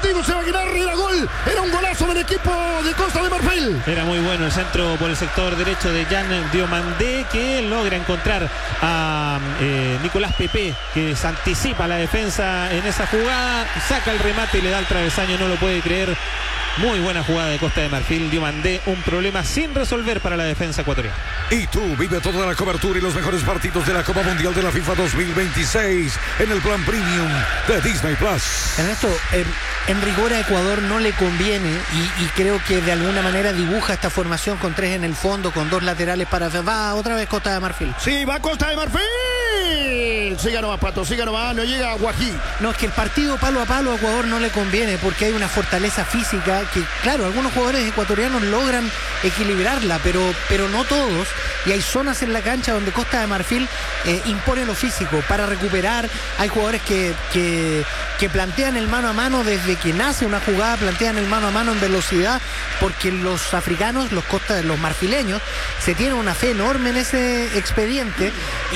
contigo, Seba Aguilar, era gol, era un golazo del equipo de Costa de Marfil. Era muy bueno el centro por el sector derecho de Jan Diomandé, que logra encontrar a Nicolás Pepe, que se anticipa la defensa en esa jugada, saca el remate y le da el travesaño, no lo puede creer. Muy buena jugada de Costa de Marfil. Diomandé, un problema sin resolver para la defensa ecuatoriana. Y tú vive toda la cobertura y los mejores partidos de la Copa Mundial de la FIFA 2026 en el plan premium de Disney Plus. Ernesto, en rigor a Ecuador no le conviene y creo que de alguna manera dibuja esta formación con 3 en el fondo, con 2 laterales para... Va otra vez Costa de Marfil. Sí, va Costa de Marfil. Siga nomás, Pato, siga nomás, no llega a Guají. No, es que el partido palo a palo a Ecuador no le conviene porque hay una fortaleza física que, claro, algunos jugadores ecuatorianos logran equilibrarla, pero no todos. Y hay zonas en la cancha donde Costa de Marfil impone lo físico para recuperar. Hay jugadores que plantean el mano a mano desde que nace una jugada, plantean el mano a mano en velocidad, porque los africanos, los marfileños, se tienen una fe enorme en ese expediente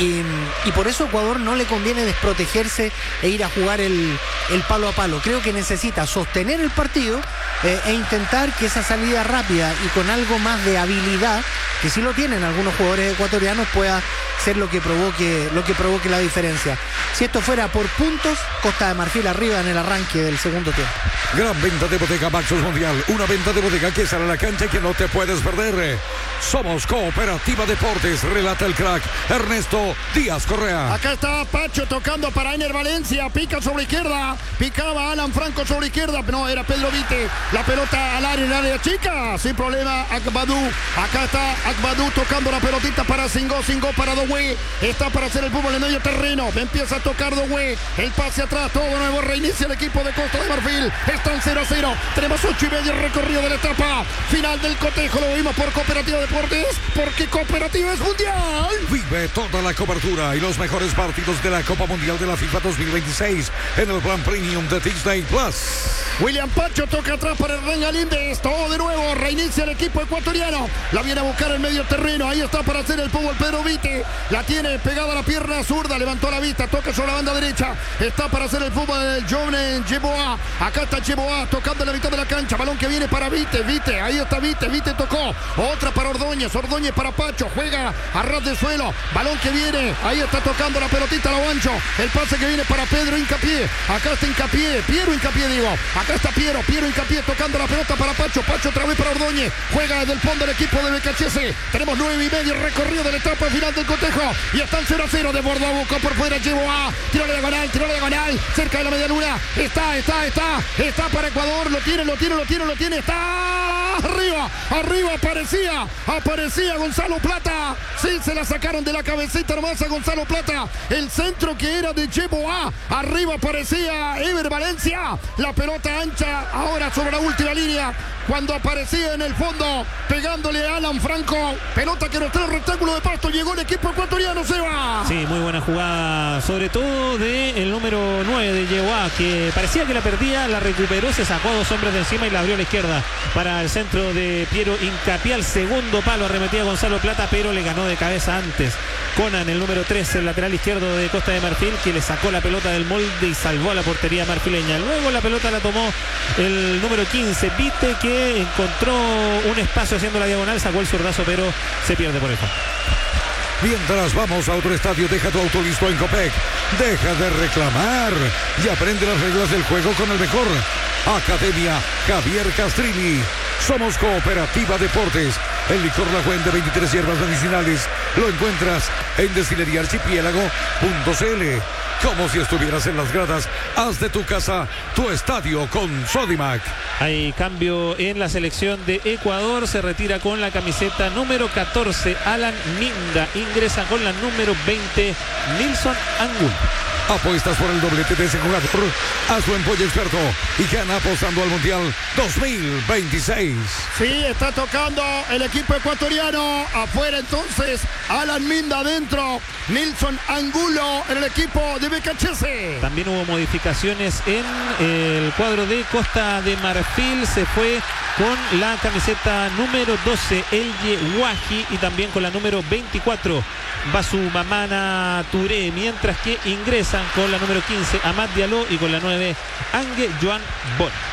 y por eso a Ecuador no le conviene desprotegerse e ir a jugar el palo a palo. Creo que necesita sostener el partido e intentar que esa salida rápida y con algo más de habilidad, que sí lo tienen algunos jugadores ecuatorianos, pueda ser lo que provoque la diferencia. Si esto fuera por puntos, Costa de Marfil arriba en el arranque del segundo tiempo. Gran venta de bodega Maxus Mundial, una venta de bodega que sale a la cancha y que no te puedes perder. Somos Cooperativa Deportes, relata el crack Ernesto Díaz Correa. Acá está Pacho tocando para Ener Valencia, pica sobre izquierda, picaba Alan Franco sobre izquierda, no, era Pedro Vite, la pelota al área chica, sin problema Akbadou, acá está Akbadou tocando la pelotita para Singo para Doué, está para hacer el fútbol en medio terreno, empieza a tocar Doué, el pase atrás, todo nuevo, reinicia el equipo de Costa de Marfil, están 0-0, tenemos 8:30 recorrido de la etapa final del cotejo, lo vimos por Cooperativa Deportes, porque Cooperativa es mundial. Vive toda la cobertura y los mejores partidos de la Copa Mundial de la FIFA 2026 en el plan premium de Disney Plus. William Pacho toca atrás para el Rengalíndez, todo de nuevo, reinicia el equipo ecuatoriano, la viene a buscar en medio terreno, ahí está para hacer el fútbol Pedro Vite, la tiene pegada a la pierna zurda, levantó la vista, toca sobre la banda derecha, está para hacer el fútbol el Joven Jeboa, acá está Jeboa tocando en la mitad de la cancha, balón que viene para Vite, ahí está Vite tocó, otra para Ordóñez para Pacho, juega a ras de suelo, balón que viene, ahí está tocando la pelotita a lo ancho, el pase que viene para Pedro Hincapié, acá está Piero Hincapié digo, acá está Piero Hincapié tocando la pelota para Pacho otra vez para Ordóñez, juega desde el fondo el equipo de BKHS, tenemos 9:30 recorrido de la etapa final del cotejo, y están 0-0 de Bordo a Boca por fuera, llevo a tiro diagonal, cerca de la media luna, está para Ecuador, lo tiene, está arriba, aparecía Gonzalo Plata, sí, se la sacaron de la cabecita nomás a Gonzalo Plata, el centro que era de Jeboa, arriba aparecía Ener Valencia, la pelota ancha ahora sobre la última línea, cuando aparecía en el fondo, pegándole a Alan Franco, pelota que nos trae el rectángulo de pasto, llegó el equipo ecuatoriano, Seba. Sí, muy buena jugada, sobre todo del número 9 de Jeboa, que parecía que la perdía, la recuperó, se sacó a 2 hombres de encima y la abrió a la izquierda para el centro de Piero Hincapié, al segundo palo arremetía Gonzalo Plata, pero le ganó de cabeza antes Conan, el número 13, el lateral izquierdo de Costa de Marfil, que le sacó la pelota del molde y salvó a la portería marfileña. Luego la pelota la tomó el número 15, Vite, que encontró un espacio haciendo la diagonal, sacó el zurdazo, pero se pierde por el fondo. Mientras vamos a otro estadio, deja tu auto listo en Copec, deja de reclamar y aprende las reglas del juego con el mejor. Academia Javier Castrilli. Somos Cooperativa Deportes. El licor La Fuente, 23 hierbas medicinales, lo encuentras en destileríaarchipiélago.cl. Como si estuvieras en las gradas, haz de tu casa tu estadio con Sodimac. Hay cambio en la selección de Ecuador, se retira con la camiseta número 14 Alan Minda, ingresa con la número 20 Nilson Angul. Apuestas por el doblete de ese jugador, hazlo en Pollo Experto y gana apostando al Mundial 2026. Sí, está tocando el equipo ecuatoriano, afuera entonces Alan Minda adentro, Nilson Angulo en el equipo de BKHS. También hubo modificaciones en el cuadro de Costa de Marfil, se fue con la camiseta número 12 Elye Wahi y también con la número 24 Basumamana Touré, mientras que ingresan con la número 15 Amad Diallo y con la 9 Ange Joan Bon.